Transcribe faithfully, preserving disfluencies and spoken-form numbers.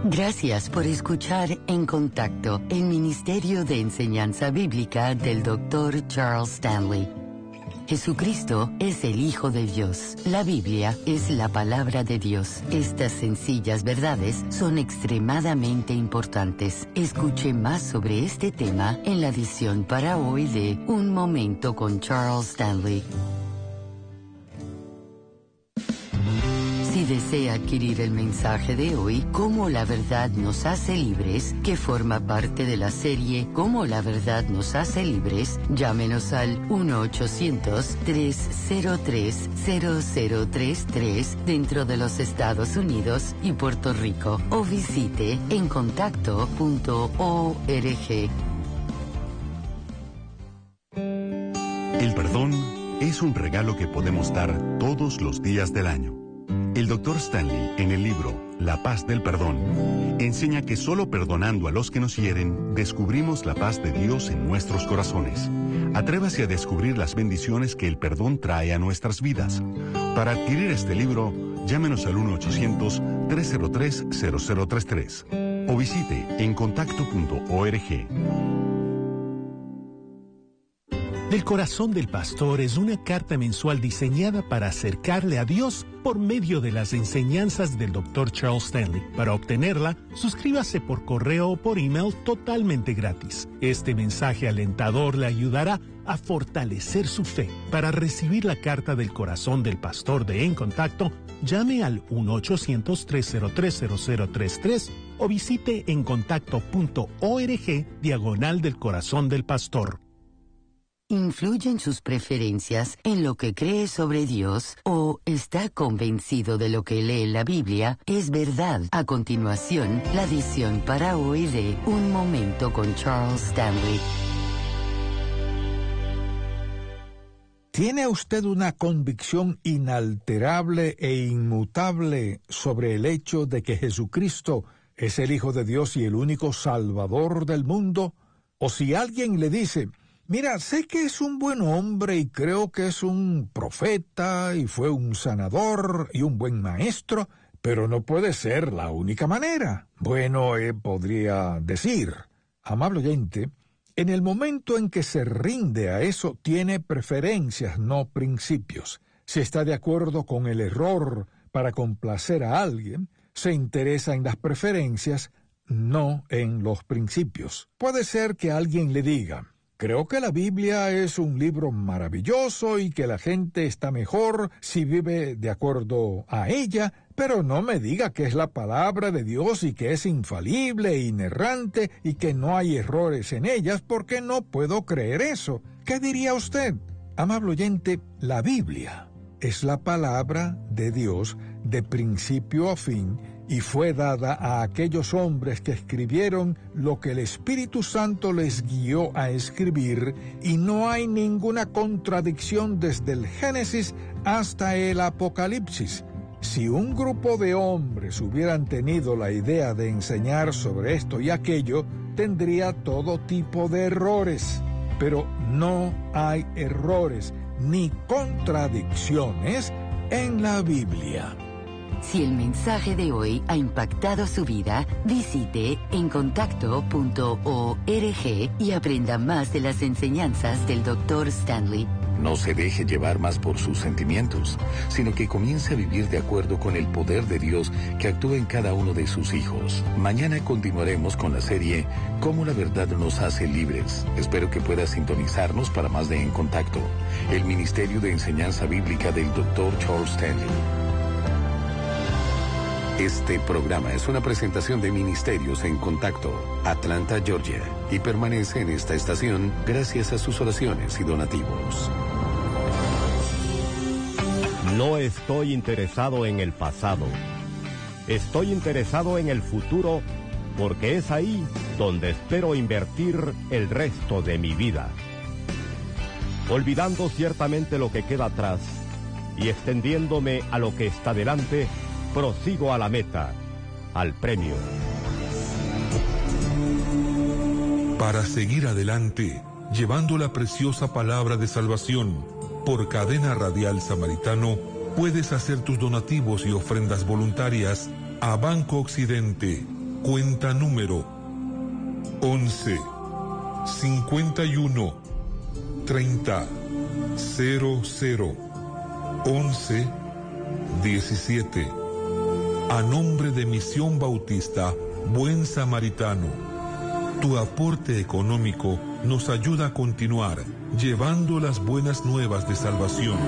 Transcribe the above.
Gracias por escuchar En Contacto, el Ministerio de Enseñanza Bíblica del doctor Charles Stanley. Jesucristo es el Hijo de Dios. La Biblia es la palabra de Dios. Estas sencillas verdades son extremadamente importantes. Escuche más sobre este tema en la edición para hoy de Un Momento con Charles Stanley. Si desea adquirir el mensaje de hoy, Cómo la verdad nos hace libres, que forma parte de la serie Cómo la verdad nos hace libres, llámenos al uno ochocientos, tres cero tres, cero cero tres tres dentro de los Estados Unidos y Puerto Rico o visite en contacto punto org. El perdón es un regalo que podemos dar todos los días del año. El doctor Stanley, en el libro La paz del perdón, enseña que solo perdonando a los que nos hieren, descubrimos la paz de Dios en nuestros corazones. Atrévase a descubrir las bendiciones que el perdón trae a nuestras vidas. Para adquirir este libro, llámenos al uno ochocientos, tres cero tres, cero cero tres tres o visite en contacto punto org. Del Corazón del Pastor es una carta mensual diseñada para acercarle a Dios por medio de las enseñanzas del doctor Charles Stanley. Para obtenerla, suscríbase por correo o por email totalmente gratis. Este mensaje alentador le ayudará a fortalecer su fe. Para recibir la carta del Corazón del Pastor de En Contacto, llame al uno ochocientos, tres cero tres, cero cero tres tres o visite en contacto punto org diagonal del Corazón del Pastor. ¿Influyen sus preferencias en lo que cree sobre Dios o está convencido de lo que lee en la Biblia es verdad? A continuación, la edición para hoy de Un Momento con Charles Stanley. ¿Tiene usted una convicción inalterable e inmutable sobre el hecho de que Jesucristo es el Hijo de Dios y el único Salvador del mundo? O si alguien le dice: mira, sé que es un buen hombre y creo que es un profeta y fue un sanador y un buen maestro, pero no puede ser la única manera. Bueno, eh, podría decir, amable oyente, en el momento en que se rinde a eso, tiene preferencias, no principios. Si está de acuerdo con el error para complacer a alguien, se interesa en las preferencias, no en los principios. Puede ser que alguien le diga: creo que la Biblia es un libro maravilloso y que la gente está mejor si vive de acuerdo a ella, pero no me diga que es la palabra de Dios y que es infalible e inerrante y que no hay errores en ellas, porque no puedo creer eso. ¿Qué diría usted? Amable oyente, la Biblia es la palabra de Dios de principio a fin y fue dada a aquellos hombres que escribieron lo que el Espíritu Santo les guió a escribir, y no hay ninguna contradicción desde el Génesis hasta el Apocalipsis. Si un grupo de hombres hubieran tenido la idea de enseñar sobre esto y aquello, tendría todo tipo de errores. Pero no hay errores ni contradicciones en la Biblia. Si el mensaje de hoy ha impactado su vida, visite en contacto punto org y aprenda más de las enseñanzas del doctor Stanley. No se deje llevar más por sus sentimientos, sino que comience a vivir de acuerdo con el poder de Dios que actúa en cada uno de sus hijos. Mañana continuaremos con la serie Cómo la verdad nos hace libres. Espero que pueda sintonizarnos para más de En Contacto, el Ministerio de Enseñanza Bíblica del doctor Charles Stanley. Este programa es una presentación de Ministerios en Contacto, Atlanta, Georgia, y permanece en esta estación gracias a sus oraciones y donativos. No estoy interesado en el pasado. Estoy interesado en el futuro, porque es ahí donde espero invertir el resto de mi vida. Olvidando ciertamente lo que queda atrás y extendiéndome a lo que está delante, prosigo a la meta, al premio. Para seguir adelante, llevando la preciosa palabra de salvación, por Cadena Radial Samaritano, puedes hacer tus donativos y ofrendas voluntarias a Banco Occidente, Cuenta número once, cincuenta y uno, treinta, cero cero, once, diecisiete. A nombre de Misión Bautista Buen Samaritano, tu aporte económico nos ayuda a continuar llevando las buenas nuevas de salvación.